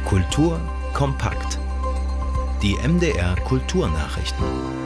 Kultur kompakt. Die MDR Kulturnachrichten.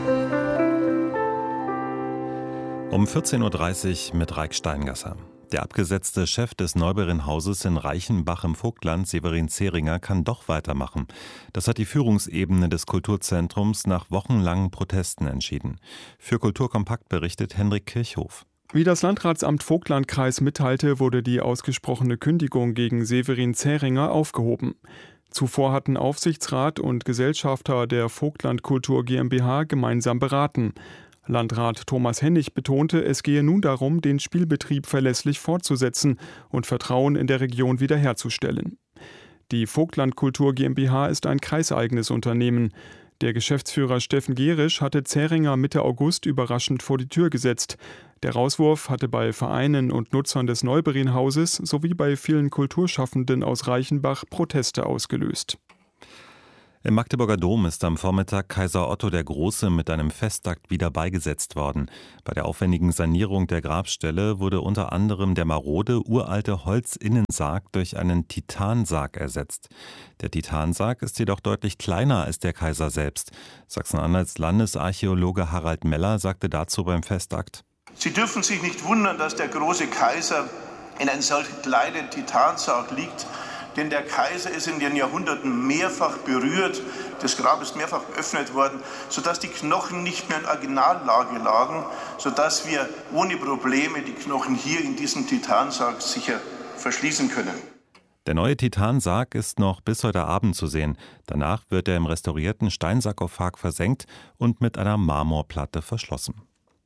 Um 14.30 Uhr mit Raik Steingasser. Der abgesetzte Chef des Neuberinnhauses in Reichenbach im Vogtland, Severin Zehringer, kann doch weitermachen. Das hat die Führungsebene des Kulturzentrums nach wochenlangen Protesten entschieden. Für Kultur kompakt berichtet Henrik Kirchhoff. Wie das Landratsamt Vogtlandkreis mitteilte, wurde die ausgesprochene Kündigung gegen Severin Zehringer aufgehoben. Zuvor hatten Aufsichtsrat und Gesellschafter der Vogtland Kultur GmbH gemeinsam beraten. Landrat Thomas Hennig betonte, es gehe nun darum, den Spielbetrieb verlässlich fortzusetzen und Vertrauen in der Region wiederherzustellen. Die Vogtland Kultur GmbH ist ein kreiseigenes Unternehmen. Der Geschäftsführer Steffen Gerisch hatte Zehringer Mitte August überraschend vor die Tür gesetzt. Der Rauswurf hatte bei Vereinen und Nutzern des Neuberinnhauses sowie bei vielen Kulturschaffenden aus Reichenbach Proteste ausgelöst. Im Magdeburger Dom ist am Vormittag Kaiser Otto der Große mit einem Festakt wieder beigesetzt worden. Bei der aufwendigen Sanierung der Grabstelle wurde unter anderem der marode, uralte Holzinnensarg durch einen Titansarg ersetzt. Der Titansarg ist jedoch deutlich kleiner als der Kaiser selbst. Sachsen-Anhalts Landesarchäologe Harald Meller sagte dazu beim Festakt: Sie dürfen sich nicht wundern, dass der große Kaiser in einem solchen kleinen Titansarg liegt. Denn der Kaiser ist in den Jahrhunderten mehrfach berührt, das Grab ist mehrfach geöffnet worden, sodass die Knochen nicht mehr in Originallage lagen, sodass wir ohne Probleme die Knochen hier in diesem Titansarg sicher verschließen können. Der neue Titansarg ist noch bis heute Abend zu sehen. Danach wird er im restaurierten Steinsarkophag versenkt und mit einer Marmorplatte verschlossen.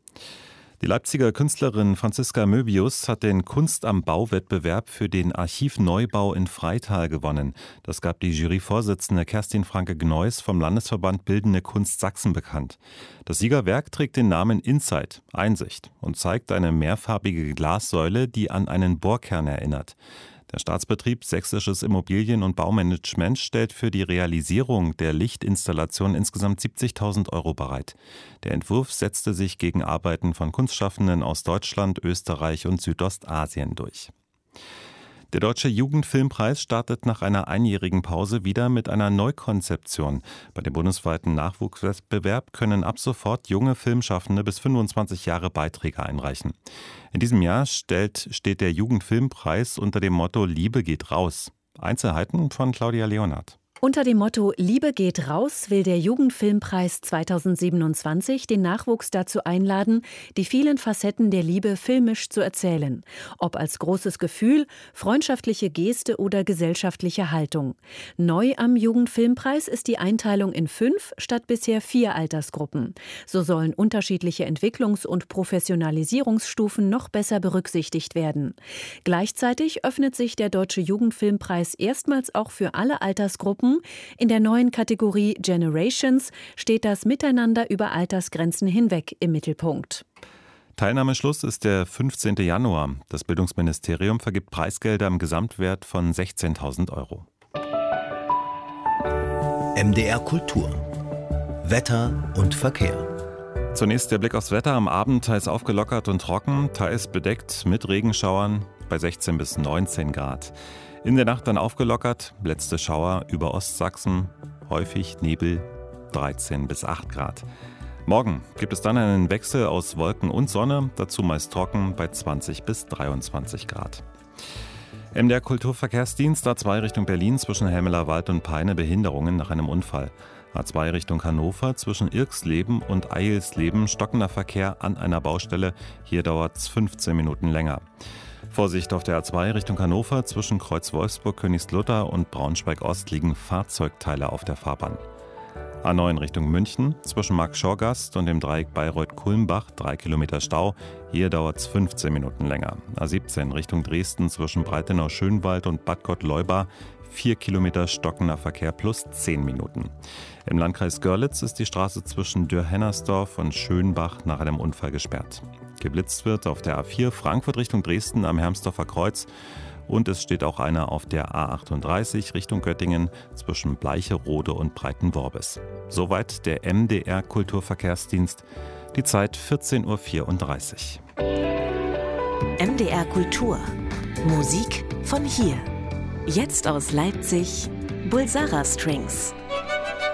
Die Leipziger Künstlerin Franziska Möbius hat den Kunst am Bau-Wettbewerb für den Archivneubau in Freital gewonnen. Das gab die Juryvorsitzende Kerstin Franke-Gneuss vom Landesverband Bildende Kunst Sachsen bekannt. Das Siegerwerk trägt den Namen Insight, Einsicht, und zeigt eine mehrfarbige Glassäule, die an einen Bohrkern erinnert. Der Staatsbetrieb Sächsisches Immobilien- und Baumanagement stellt für die Realisierung der Lichtinstallation insgesamt 70.000 € bereit. Der Entwurf setzte sich gegen Arbeiten von Kunstschaffenden aus Deutschland, Österreich und Südostasien durch. Der Deutsche Jugendfilmpreis startet nach einer einjährigen Pause wieder mit einer Neukonzeption. Bei dem bundesweiten Nachwuchswettbewerb können ab sofort junge Filmschaffende bis 25 Jahre Beiträge einreichen. In diesem Jahr steht der Jugendfilmpreis unter dem Motto Liebe geht raus. Einzelheiten von Claudia Leonhardt. Unter dem Motto Liebe geht raus will der Jugendfilmpreis 2027 den Nachwuchs dazu einladen, die vielen Facetten der Liebe filmisch zu erzählen. Ob als großes Gefühl, freundschaftliche Geste oder gesellschaftliche Haltung. Neu am Jugendfilmpreis ist die Einteilung in 5 statt bisher 4 Altersgruppen. So sollen unterschiedliche Entwicklungs- und Professionalisierungsstufen noch besser berücksichtigt werden. Gleichzeitig öffnet sich der Deutsche Jugendfilmpreis erstmals auch für alle Altersgruppen. In der neuen Kategorie Generations steht das Miteinander über Altersgrenzen hinweg im Mittelpunkt. Teilnahmeschluss ist der 15. Januar. Das Bildungsministerium vergibt Preisgelder im Gesamtwert von 16.000 €. MDR Kultur. Wetter und Verkehr. Zunächst der Blick aufs Wetter. Am Abend teils aufgelockert und trocken, teils bedeckt mit Regenschauern bei 16 bis 19 Grad. In der Nacht dann aufgelockert, letzte Schauer über Ostsachsen, häufig Nebel, 13 bis 8 Grad. Morgen gibt es dann einen Wechsel aus Wolken und Sonne, dazu meist trocken bei 20 bis 23 Grad. MDR Kulturverkehrsdienst A2 Richtung Berlin zwischen Helmelerwald und Peine Behinderungen nach einem Unfall. A2 Richtung Hannover zwischen Irxleben und Eilsleben stockender Verkehr an einer Baustelle. Hier dauert es 15 Minuten länger. Vorsicht auf der A2 Richtung Hannover zwischen Kreuz Wolfsburg, Königslutter und Braunschweig-Ost liegen Fahrzeugteile auf der Fahrbahn. A9 Richtung München zwischen Markt-Schorgast und dem Dreieck Bayreuth-Kulmbach 3 Kilometer Stau. Hier dauert es 15 Minuten länger. A17 Richtung Dresden zwischen Breitenau-Schönwald und Bad Gott-Leubach 4 Kilometer stockender Verkehr plus 10 Minuten. Im Landkreis Görlitz ist die Straße zwischen Dürr-Hennersdorf und Schönbach nach einem Unfall gesperrt. Geblitzt wird auf der A4 Frankfurt Richtung Dresden am Hermsdorfer Kreuz und es steht auch einer auf der A38 Richtung Göttingen zwischen Bleicherode und Breitenworbis. Soweit der MDR Kulturverkehrsdienst. Die Zeit 14.34 Uhr. MDR Kultur. Musik von hier. Jetzt aus Leipzig Bulsara Strings.